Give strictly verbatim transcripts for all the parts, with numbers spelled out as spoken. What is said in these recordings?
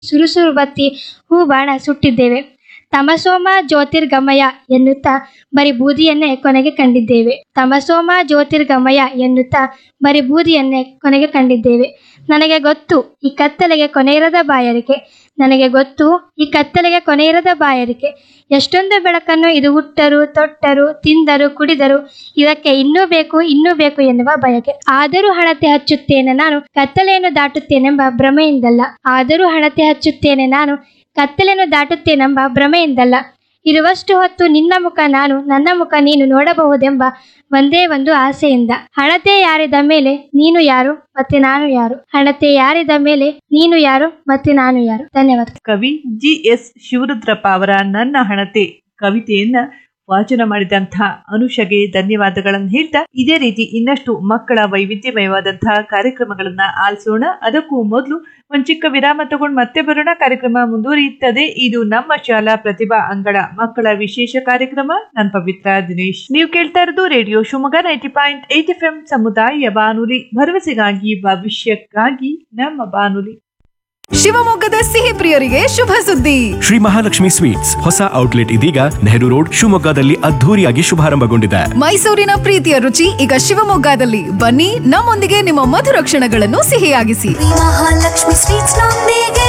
ಸುರುಸುರು ಬತ್ತಿ ಹೂ ಬಾಣ ಸುಟ್ಟಿದ್ದೇವೆ. ತಮಸೋಮ ಜ್ಯೋತಿರ್ಗಮಯ ಎನ್ನುತ್ತಾ ಬರೀ ಬೂದಿಯನ್ನೇ ಕೊನೆಗೆ ಕಂಡಿದ್ದೇವೆ. ತಮಸೋಮ ಜ್ಯೋತಿರ್ಗಮಯ ಎನ್ನುತ್ತಾ ಬರೀ ಬೂದಿಯನ್ನೇ ಕೊನೆಗೆ ಕಂಡಿದ್ದೇವೆ. ನನಗೆ ಗೊತ್ತು ಈ ಕತ್ತಲೆಗೆ ಕೊನೆಯಿರದ ಬಾಯಾರಿಕೆ. ನನಗೆ ಗೊತ್ತು ಈ ಕತ್ತಲೆಗೆ ಕೊನೆಯಿರದ ಬಾಯಾರಿಕೆ. ಎಷ್ಟೊಂದು ಬೆಳಕನ್ನು ಇದು ಹುಟ್ಟರು, ತೊಟ್ಟರು, ತಿಂದರು, ಕುಡಿದರು, ಇದಕ್ಕೆ ಇನ್ನೂ ಬೇಕು ಇನ್ನೂ ಬೇಕು ಎನ್ನುವ ಬಯಕೆ. ಆದರೂ ಹಣತೆ ಹಚ್ಚುತ್ತೇನೆ ನಾನು ಕತ್ತಲೆಯನ್ನು ದಾಟುತ್ತೇನೆಂಬ ಭ್ರಮೆಯಿಂದಲ್ಲ. ಆದರೂ ಹಣತೆ ಹಚ್ಚುತ್ತೇನೆ ನಾನು ಕತ್ತಲೆಯನ್ನು ದಾಟುತ್ತೇನೆಂಬ ಭ್ರಮೆಯಿಂದಲ್ಲ. ಇರುವಷ್ಟು ಹೊತ್ತು ನಿನ್ನ ಮುಖ ನಾನು, ನನ್ನ ಮುಖ ನೀನು ನೋಡಬಹುದೆಂಬ ಒಂದೇ ಒಂದು ಆಸೆಯಿಂದ. ಹಣತೆ ಯಾರಿದ ಮೇಲೆ ನೀನು ಯಾರು ಮತ್ತೆ ನಾನು ಯಾರು? ಹಣತೆ ಯಾರಿದ ಮೇಲೆ ನೀನು ಯಾರು ಮತ್ತೆ ನಾನು ಯಾರು? ಧನ್ಯವಾದ. ಕವಿ ಜಿ ಎಸ್ ಶಿವರುದ್ರಪ್ಪ ಅವರ ನನ್ನ ಹಣತೆ ಕವಿತೆಯನ್ನ ವಾಚನ ಮಾಡಿದಂತಹ ಅನುಷಗೆ ಧನ್ಯವಾದಗಳನ್ನು ಹೇಳ್ತಾ, ಇದೇ ರೀತಿ ಇನ್ನಷ್ಟು ಮಕ್ಕಳ ವೈವಿಧ್ಯಮಯವಾದಂತಹ ಕಾರ್ಯಕ್ರಮಗಳನ್ನ ಆಲಿಸೋಣ. ಅದಕ್ಕೂ ಮೊದಲು ಒಂದ್ ಚಿಕ್ಕ ವಿರಾಮ ತಗೊಂಡು ಮತ್ತೆ ಬರೋಣ. ಕಾರ್ಯಕ್ರಮ ಮುಂದುವರಿಯುತ್ತದೆ. ಇದು ನಮ್ಮ ಶಾಲಾ ಪ್ರತಿಭಾ ಅಂಗಳ ಮಕ್ಕಳ ವಿಶೇಷ ಕಾರ್ಯಕ್ರಮ. ನಾನ್ ಪವಿತ್ರ ದಿನೇಶ್. ನೀವು ಕೇಳ್ತಾ ಇರೋದು radio Shivamogga ninety point eight F M ಸಮುದಾಯ ಬಾನುಲಿ, ಭರವಸೆಗಾಗಿ ಭವಿಷ್ಯಕ್ಕಾಗಿ ನಮ್ಮ ಬಾನುಲಿ. ಶಿವಮೊಗ್ಗದ ಸಿಹಿ ಪ್ರಿಯರಿಗೆ ಶುಭ ಸುದ್ದಿ. ಶ್ರೀ ಮಹಾಲಕ್ಷ್ಮಿ ಸ್ವೀಟ್ಸ್ ಹೊಸ ಔಟ್ಲೆಟ್ ಇದೀಗ ನೆಹರು ರೋಡ್ ಶಿವಮೊಗ್ಗದಲ್ಲಿ ಅದ್ಧೂರಿಯಾಗಿ ಶುಭಾರಂಭಗೊಂಡಿದೆ. ಮೈಸೂರಿನ ಪ್ರೀತಿಯ ರುಚಿ ಈಗ ಶಿವಮೊಗ್ಗದಲ್ಲಿ. ಬನ್ನಿ, ನಮ್ಮೊಂದಿಗೆ ನಿಮ್ಮ ಮಧುರ ಕ್ಷಣಗಳನ್ನು ಸಿಹಿಯಾಗಿಸಿ. ಮಹಾಲಕ್ಷ್ಮಿ ಸ್ವೀಟ್ಸ್ ನೊಂದಿಗೆ.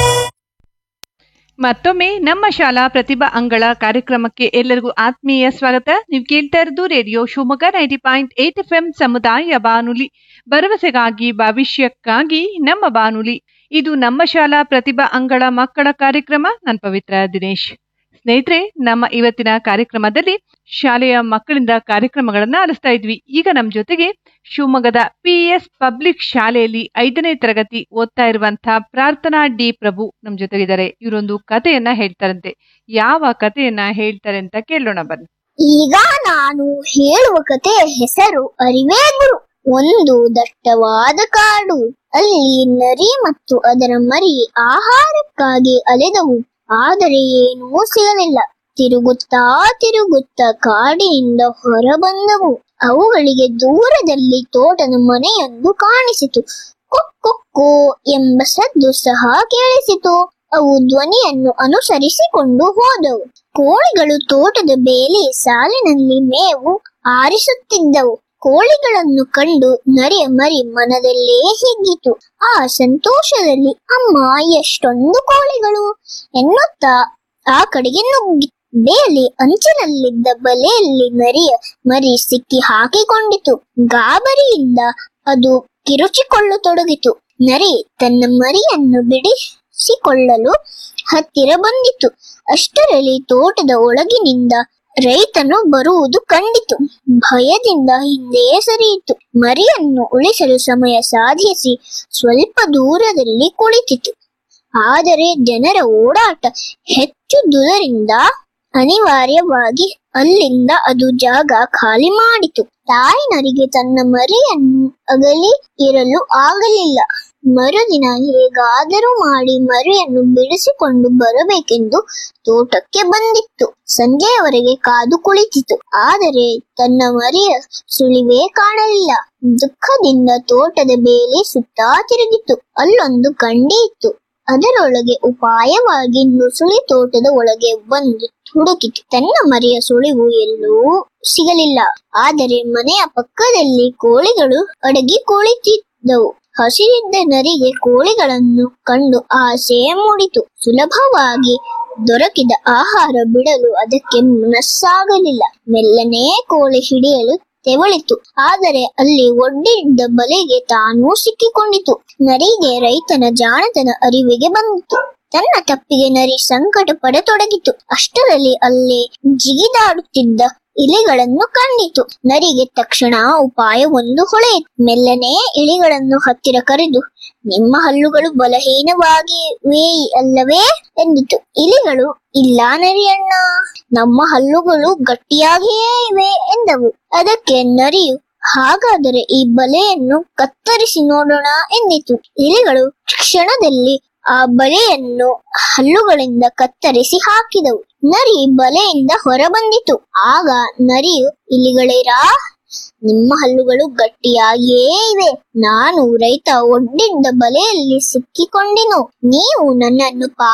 ಮತ್ತೊಮ್ಮೆ ನಮ್ಮ ಶಾಲಾ ಪ್ರತಿಭಾ ಅಂಗಳ ಕಾರ್ಯಕ್ರಮಕ್ಕೆ ಎಲ್ಲರಿಗೂ ಆತ್ಮೀಯ ಸ್ವಾಗತ. ನೀವು ಕೇಳ್ತಾ ಇರೋದು radio Shivamogga ninety point eight F M ಸಮುದಾಯ ಬಾನುಲಿ, ಭರವಸೆಗಾಗಿ ಭವಿಷ್ಯಕ್ಕಾಗಿ ನಮ್ಮ ಬಾನುಲಿ. ಇದು ನಮ್ಮ ಶಾಲಾ ಪ್ರತಿಭಾ ಅಂಗಳ ಮಕ್ಕಳ ಕಾರ್ಯಕ್ರಮ. ನಾನು ಪವಿತ್ರ ದಿನೇಶ್. ಸ್ನೇಹಿತರೆ, ನಮ್ಮ ಇವತ್ತಿನ ಕಾರ್ಯಕ್ರಮದಲ್ಲಿ ಶಾಲೆಯ ಮಕ್ಕಳಿಂದ ಕಾರ್ಯಕ್ರಮಗಳನ್ನ ಆಲಿಸ್ತಾ ಇದ್ವಿ. ಈಗ ನಮ್ಮ ಜೊತೆಗೆ ಶಿವಮೊಗ್ಗದ ಪಿ ಎಸ್ ಪಬ್ಲಿಕ್ ಶಾಲೆಯಲ್ಲಿ ಐದನೇ ತರಗತಿ ಓದ್ತಾ ಇರುವಂತಹ ಪ್ರಾರ್ಥನಾ ಡಿ ಪ್ರಭು ನಮ್ಮ ಜೊತೆಗಿದ್ದಾರೆ. ಇವರೊಂದು ಕಥೆಯನ್ನ ಹೇಳ್ತಾರಂತೆ. ಯಾವ ಕಥೆಯನ್ನ ಹೇಳ್ತಾರೆ ಅಂತ ಕೇಳೋಣ ಬನ್ನಿ. ಈಗ ನಾನು ಹೇಳುವ ಕಥೆಯ ಹೆಸರು ಅರಿವೇ ಗುರು. ಒಂದು ದಟ್ಟವಾದ ಕಾಡು. ಅಲ್ಲಿ ನರಿ ಮತ್ತು ಅದರ ಮರಿ ಆಹಾರಕ್ಕಾಗಿ ಅಲೆದವು. ಆದರೆ ಏನೂ ಸಿಗಲಿಲ್ಲ. ತಿರುಗುತ್ತಾ ತಿರುಗುತ್ತಾ ಕಾಡಿನಿಂದ ಹೊರಬಂದವು. ಅವುಗಳಿಗೆ ದೂರದಲ್ಲಿ ತೋಟದ ಮನೆಯೊಂದು ಕಾಣಿಸಿತು. ಕೊಕ್ಕೊ ಎಂಬ ಸದ್ದು ಸಹ ಕೇಳಿಸಿತು. ಅವು ಧ್ವನಿಯನ್ನು ಅನುಸರಿಸಿಕೊಂಡು ಹೋದವು. ಕೋಳಿಗಳು ತೋಟದ ಬೇಲಿ ಸಾಲಿನಲ್ಲಿ ಮೇವು ಆರಿಸುತ್ತಿದ್ದವು. ಕೋಳಿಗಳನ್ನು ಕಂಡು ನರಿಯ ಮರಿ ಮನದಲ್ಲೇ ಹಿಗ್ಗಿತು. ಆ ಸಂತೋಷದಲ್ಲಿ ಅಮ್ಮ ಎಷ್ಟೊಂದು ಕೋಳಿಗಳು ಎನ್ನುತ್ತಾ ಆ ಕಡೆಗೆ ನುಗ್ಗಿ ಬೇಲಿ ಅಂಚಿನಲ್ಲಿದ್ದ ಬಲೆಯಲ್ಲಿ ನರಿಯ ಮರಿ ಸಿಕ್ಕಿ ಹಾಕಿಕೊಂಡಿತು. ಗಾಬರಿಯಿಂದ ಅದು ಕಿರುಚಿಕೊಳ್ಳತೊಡಗಿತು. ನರಿ ತನ್ನ ಮರಿಯನ್ನು ಬಿಡಿಸಿಕೊಳ್ಳಲು ಹತ್ತಿರ ಬಂದಿತು. ಅಷ್ಟರಲ್ಲಿ ತೋಟದ ಒಳಗಿನಿಂದ ರೈತನು ಬರುವುದು ಕಂಡಿತು. ಭಯದಿಂದ ಹಿಂದೆ ಸರಿಯಿತು. ಮರಿಯನ್ನು ಉಳಿಸಲು ಸಮಯ ಸಾಧಿಸಿ ಸ್ವಲ್ಪ ದೂರದಲ್ಲಿ ಕುಳಿತಿತು. ಆದರೆ ಜನರ ಓಡಾಟ ಹೆಚ್ಚುದುದರಿಂದ ಅನಿವಾರ್ಯವಾಗಿ ಅಲ್ಲಿಂದ ಅದು ಜಾಗ ಖಾಲಿ ಮಾಡಿತು. ತಾಯಿ ನರಿಗೆ ತನ್ನ ಮರಿಯನ್ನು ಅಗಲಿ ಇರಲು ಆಗಲಿಲ್ಲ. ಮರುದಿನ ಹೇಗಾದರೂ ಮಾಡಿ ಮರಿಯನ್ನು ಬಿಡಿಸಿಕೊಂಡು ಬರಬೇಕೆಂದು ತೋಟಕ್ಕೆ ಬಂದಿತ್ತು. ಸಂಜೆಯವರೆಗೆ ಕಾದು ಕುಳಿತಿತು. ಆದರೆ ತನ್ನ ಮರಿಯ ಸುಳಿವೇ ಕಾಣಲಿಲ್ಲ. ದುಃಖದಿಂದ ತೋಟದ ಬೇಲಿ ಸುತ್ತಾ ತಿರುಗಿತು. ಅಲ್ಲೊಂದು ಕಂಡಿ ಇತ್ತು. ಅದರೊಳಗೆ ಉಪಾಯವಾಗಿ ನುಸುಳಿ ತೋಟದ ಒಳಗೆ ಬಂದು ಹುಡುಕಿತು. ತನ್ನ ಮರಿಯ ಸುಳಿವು ಎಲ್ಲೂ ಸಿಗಲಿಲ್ಲ. ಆದರೆ ಮನೆಯ ಪಕ್ಕದಲ್ಲಿ ಕೋಳಿಗಳು ಅಡಗಿ ಕುಳಿತಿದ್ದವು. ಹಸಿರಿದ್ದ ನರಿಗೆ ಕೋಳಿಗಳನ್ನು ಕಂಡು ಆಸೆ ಮೂಡಿತು. ಸುಲಭವಾಗಿ ದೊರಕಿದ ಆಹಾರ ಬಿಡಲು ಅದಕ್ಕೆ ಮನಸ್ಸಾಗಲಿಲ್ಲ. ಮೆಲ್ಲನೆ ಕೋಳಿ ಹಿಡಿಯಲು ತೆವಳಿತು. ಆದರೆ ಅಲ್ಲಿ ಒಡ್ಡಿದ್ದ ಬಲೆಗೆ ತಾನೂ ಸಿಕ್ಕಿಕೊಂಡಿತು. ನರಿಗೆ ರೈತನ ಜಾಣತನ ಅರಿವಿಗೆ ಬಂದಿತು. ತನ್ನ ತಪ್ಪಿಗೆ ನರಿ ಸಂಕಟ ಪಡತೊಡಗಿತು. ಅಷ್ಟರಲ್ಲಿ ಅಲ್ಲೇ ಜಿಗಿದಾಡುತ್ತಿದ್ದ ಇಲಿಗಳನ್ನು ಕಂಡಿತು. ನರಿಗೆ ತಕ್ಷಣ ಉಪಾಯವೊಂದು ಹೊಳೆಯಿತು. ಮೆಲ್ಲನೆ ಇಲಿಗಳನ್ನು ಹತ್ತಿರ ಕರೆದು, ನಿಮ್ಮ ಹಲ್ಲುಗಳು ಬಲಹೀನವಾಗಿವೆ ಅಲ್ಲವೇ ಎಂದಿತು. ಇಲಿಗಳು, ಇಲ್ಲ ನರಿಯಣ್ಣ, ನಮ್ಮ ಹಲ್ಲುಗಳು ಗಟ್ಟಿಯಾಗಿಯೇ ಇವೆ ಎಂದವು. ಅದಕ್ಕೆ ನರಿಯು, ಹಾಗಾದರೆ ಈ ಬಲೆಯನ್ನು ಕತ್ತರಿಸಿ ನೋಡೋಣ ಎಂದಿತು. ಇಲಿಗಳು ಕ್ಷಣದಲ್ಲಿ ಆ ಬಲೆಯನ್ನು ಹಲ್ಲುಗಳಿಂದ ಕತ್ತರಿಸಿ ಹಾಕಿದವು. ನರಿ ಬಲೆಯಿಂದ ಹೊರಬಂದಿತು. ಆಗ ನರಿಯು, ಇಲಿಗಳೇರಾ, ನಿಮ್ಮ ಹಲ್ಲುಗಳು ಗಟ್ಟಿಯಾಗಿಯೇ ಇವೆ. ನಾನು ರೈತ ಒಡ್ಡಿದ್ದ ಬಲೆಯಲ್ಲಿ ಸಿಕ್ಕಿಕೊಂಡೆನು. ನೀವು ನನ್ನನ್ನು